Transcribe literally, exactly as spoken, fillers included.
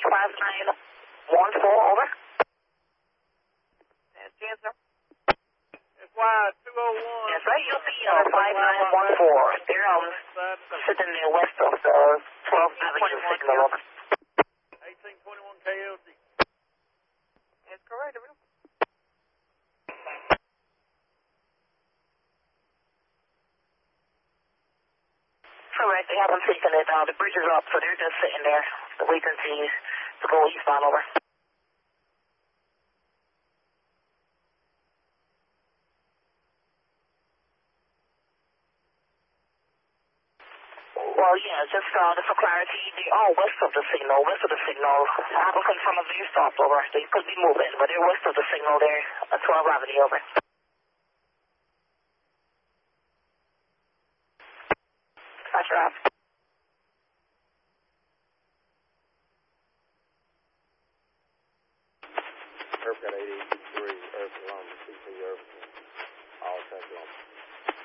five nine one four, over. And Chancellor? F Y two oh one. Yes, right, U P uh, five nine one four. They're um, sitting there west of the twelfth Avenue signal, over. eighteen twenty-one K L D. That's correct, over. Correct, they haven't taken it. Uh, the bridge is up, so they're just sitting there waiting to, to go eastbound, over. Well, yeah, just uh, for clarity, they are west of the signal, west of the signal. I haven't confirmed if they're stopped, over. They could be moving, but they're west of the signal there at twelfth Avenue, over. Roger, off. Earth got eight eight three, Earth along the C P Earth, all central.